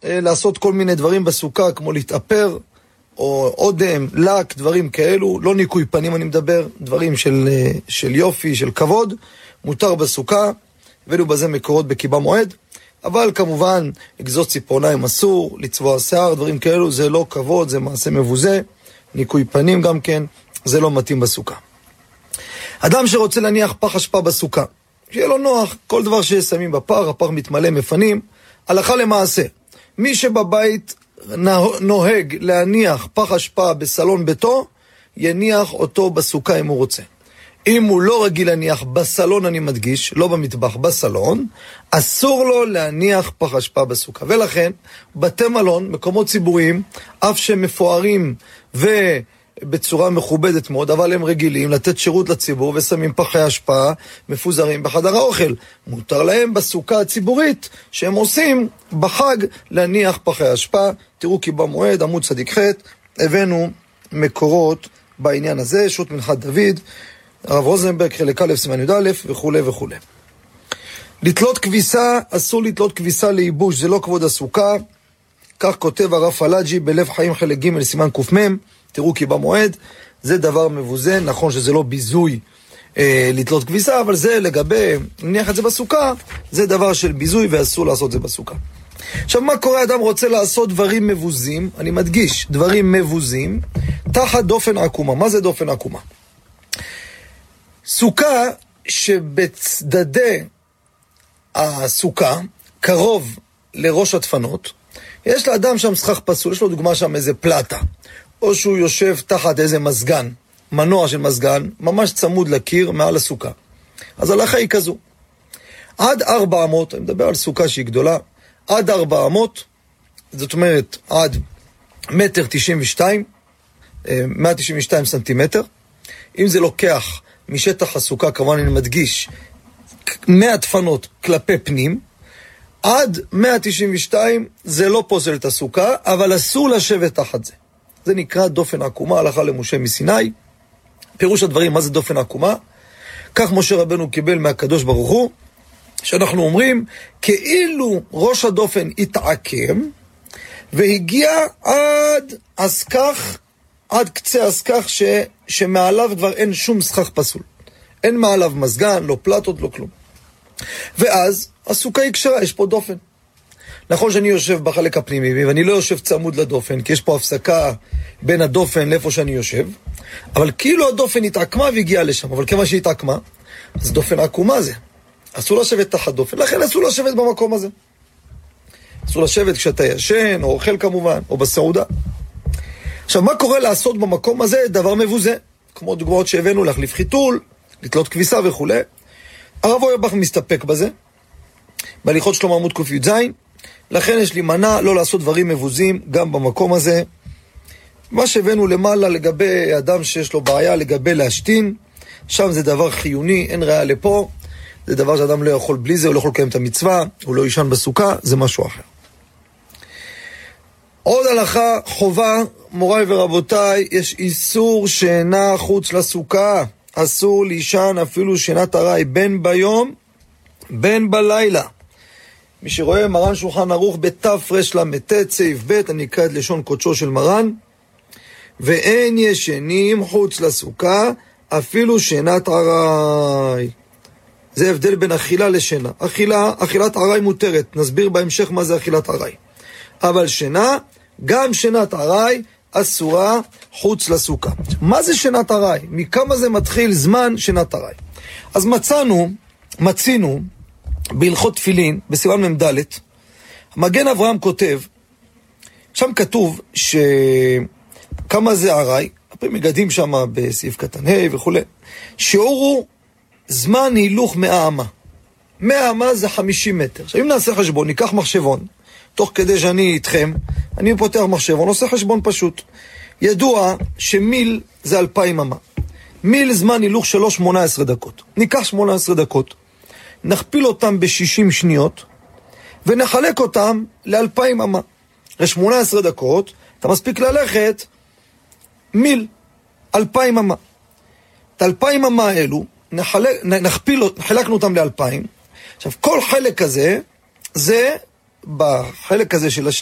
לעשות כל מיני דברים בסוכה, כמו להתאפר, או אודם, לק, דברים כאלו, לא ניקוי פנים אני מדבר, דברים של יופי, של כבוד, מותר בסוכה, ואלו בזה מקורות בקיבה מועד, אבל כמובן, לגזוז ציפורניים אסור, לצבוע שיער, דברים כאלו, זה לא כבוד, זה מעשה מבוזה, ניקוי פנים גם כן, זה לא מתאים בסוכה. אדם שרוצה להניח פח אשפה בסוכה, שיהיה לו נוח, כל דבר ששמים בפח, הפח מתמלא מפנים, הלכה למעשה. מי שבבית נוהג להניח פח אשפה בסלון ביתו, יניח אותו בסוכה אם הוא רוצה. אם הוא לא רגיל להניח בסלון, אני מדגיש, לא במטבח, בסלון, אסור לו להניח פח אשפה בסוכה. ולכן, בתי מלון, מקומות ציבוריים, אף שמפוארים ובצורה מכובדת מאוד, אבל הם רגילים לתת שירות לציבור ושמים פחי אשפה מפוזרים בחדר האוכל. מותר להם בסוכה הציבורית שהם עושים בחג להניח פחי אשפה. תראו כי במועד, עמוד צדיק ח', הבאנו מקורות בעניין הזה, שו"ת מנחת דוד, הרב רוזנברג, חלק א' סימן י"א וכו' וכו'. לתלות כביסה, אסור לתלות כביסה לייבוש, זה לא כבוד הסוכה. כך כותב הרב פלאג'י בלב חיים חלק ג' סימן ק"מ, תראו כי במועד, זה דבר מבוזה, נכון שזה לא ביזוי לתלות כביסה, אבל זה לגבי, נניח את זה בסוכה, זה דבר של ביזוי ואסור לעשות זה בסוכה. עכשיו מה קורה? אדם רוצה לעשות דברים מבוזים, אני מדגיש, דברים מבוזים, תחת דופן עקומה. מה זה דופן עקומה? סוכה שבצדדי הסוכה, קרוב לראש הדפנות, יש לאדם שם סכך פסול, יש לו דוגמה שם איזה פלטה, או שהוא יושב תחת איזה מזגן, מנוע של מזגן, ממש צמוד לקיר מעל הסוכה. אז הלכה היא כזו. עד 400, אני מדבר על סוכה שהיא גדולה, עד 400, זאת אומרת עד 1.92 מטר, 192 סנטימטר. אם זה לוקח משטח הסוכה, כמובן אני מדגיש, 100 דפנות כלפי פנים, עד 192 זה לא פוסל את הסוכה, אבל אסור לשבת תחת זה. זה נקרא דופן עקומה, הלכה למשה מסיני. פירוש הדברים, מה זה דופן עקומה? כך משה רבנו קיבל מהקדוש ברוך הוא, שאנחנו אומרים, כאילו ראש הדופן התעקם, והגיע עד הסכך, עד קצה הסכך שמעליו כבר אין שום סכך פסול. אין מעליו מזגן, לא פלטות, לא כלום. ואז הסוכה היא קשרה, יש פה דופן. נכון שאני יושב בחלק הפנימי, ואני לא יושב צמוד לדופן, כי יש פה הפסקה בין הדופן לאיפה שאני יושב, אבל כאילו הדופן התעקמה והגיעה לשם, אבל כמה שהיא התעקמה, אז דופן עקומה זה. אסור לשבת תחת דופן, לכן אסור לשבת במקום הזה. אסור לשבת כשאתה ישן, או אוכל כמובן, או בסעודה. עכשיו, מה קורה לעשות במקום הזה? דבר מבוזה. כמו דוגמאות שהבאנו, להחליף חיתול, לתלות כביסה וכו'. הרב אוירבך מסתפק בזה, בהליכות שלמה עמוד ק"ז, לכן יש לי מנה לא לעשות דברים מבוזים גם במקום הזה. מה שהבאנו למעלה לגבי אדם שיש לו בעיה לגבי להשתין, שם זה דבר חיוני, אין ראיה לפה, זה דבר שאדם לא יכול בלי זה, הוא לא יכול לקיים את המצווה, הוא לא ישן בסוכה, זה משהו אחר. עוד הלכה, חובה, מוריי ורבותיי, יש איסור שינה חוץ לסוכה, אסור לישן אפילו שינת ארעי, בין ביום, בין בלילה. מי שרואה מרן שולחן ערוך בתרל"ט סעיף ב', אני אקרא את לשון קודשו של מרן, ואין ישנים חוץ לסוכה אפילו שינת ארעי. זה הבדל בין אכילה לשינה. אכילת ארעי מותרת, נסביר בהמשך מה זה אכילת ארעי. אבל שינה, גם שינת ארעי אסורה חוץ לסוכה. מה זה שינת ארעי? מכמה זה מתחיל זמן שינת ארעי? אז מצינו בהלכות תפילין, בסימן מ"ד, מגן אברהם כותב, שם כתוב שכמה זה ארעי, הפעמים מגדים שם בסעיף קטן ה' וכו', שיעור הוא זמן הילוך 100 אמה. 100 אמה זה 50 מטר. עכשיו אם נעשה חשבון, ניקח מחשבון, תוך כדי שאני איתכם, אני פותח מחשבון, עושה חשבון פשוט. ידוע שמיל זה 2,000 אמה. מיל זמן הילוך שלו 18 דקות. ניקח 18 דקות, נכפיל אותם ב-60 שניות, ונחלק אותם ל2,000 אמה. ל-18 דקות, אתה מספיק ללכת מיל, 2,000 אמה. את 2,000 אמה האלו, חילקנו אותם ל2,000. עכשיו, כל חלק הזה, זה בחלק הזה של